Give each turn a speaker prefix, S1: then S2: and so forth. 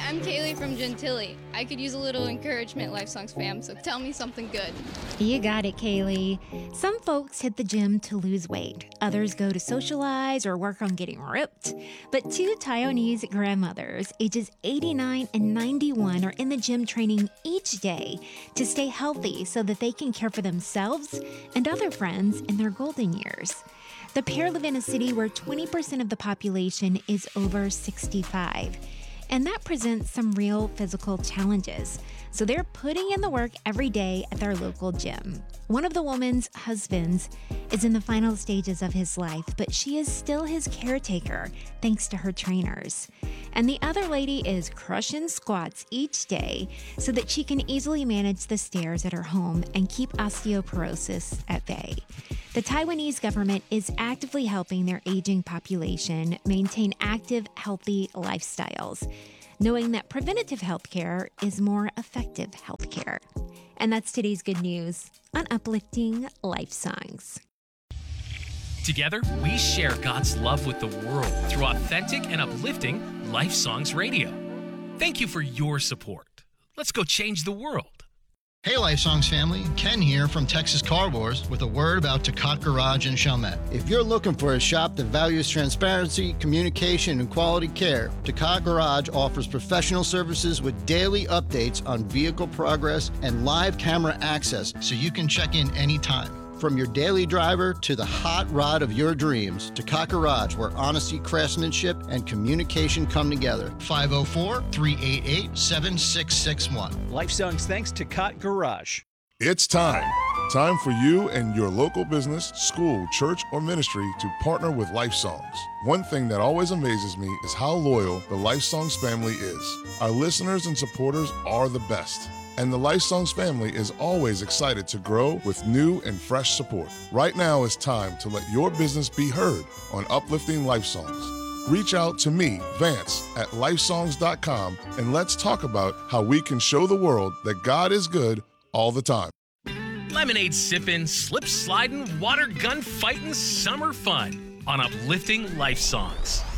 S1: I'm Kaylee from Gentilly. I could use a little encouragement, Life Songs fam, so tell me something good.
S2: You got it, Kaylee. Some folks hit the gym to lose weight. Others go to socialize or work on getting ripped. But two Taiwanese grandmothers, ages 89 and 91, are in the gym training each day to stay healthy so that they can care for themselves and other friends in their golden years. The pair live in a city where 20% of the population is over 65. And that presents some real physical challenges. So they're putting in the work every day at their local gym. One of the woman's husbands is in the final stages of his life, but she is still his caretaker thanks to her trainers. And the other lady is crushing squats each day so that she can easily manage the stairs at her home and keep osteoporosis at bay. The Taiwanese government is actively helping their aging population maintain active, healthy lifestyles, knowing that preventative healthcare is more effective healthcare. And that's today's good news on Uplifting Life Songs.
S3: Together, we share God's love with the world through authentic and uplifting Life Songs Radio. Thank you for your support. Let's go change the world.
S4: Hey Life Songs family, Ken here from Texas Car Wars with a word about Takat Garage in Chalmette. If you're looking for a shop that values transparency, communication, and quality care, Takat Garage offers professional services with daily updates on vehicle progress and live camera access so you can check in anytime. From your daily driver to the hot rod of your dreams, Takat Garage, where honesty, craftsmanship, and communication come together. 504-388-7661.
S5: Life Songs thanks to Takat Garage.
S6: It's time. Time for you and your local business, school, church, or ministry to partner with Life Songs. One thing that always amazes me is how loyal the Life Songs family is. Our listeners and supporters are the best. And the Life Songs family is always excited to grow with new and fresh support. Right now is time to let your business be heard on Uplifting Life Songs. Reach out to me, Vance, at lifesongs.com, and let's talk about how we can show the world that God is good all the time.
S3: Lemonade sipping, slip sliding, water gun fighting, summer fun on Uplifting Life Songs.